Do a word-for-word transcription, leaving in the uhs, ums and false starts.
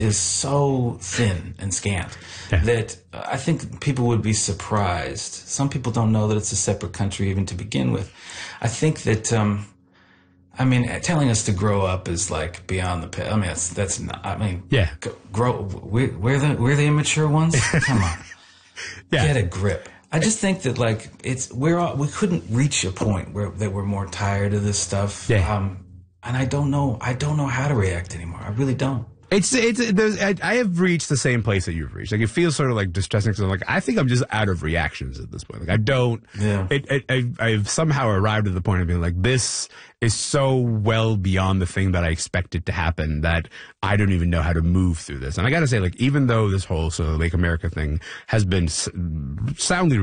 is so thin and scant yeah. that I think people would be surprised. Some people don't know that it's a separate country even to begin with. I think that, um, I mean, telling us to grow up is like beyond the pale. I mean, that's, that's not, I mean, yeah. grow, we're, we're the, we're the immature ones. Come on. yeah. Get a grip. I just think that like it's, we're all, we couldn't reach a point where that we're more tired of this stuff. Yeah. Um, and I don't know, I don't know how to react anymore. I really don't. It's it's there's, I, I have reached the same place that you've reached. Like it feels sort of like distressing. So like I think I'm just out of reactions at this point. Like I don't. Yeah. It, it, I, I've somehow arrived at the point of being like, this is so well beyond the thing that I expected to happen that I don't even know how to move through this. And I got to say, like, even though this whole sort of Lake America thing has been soundly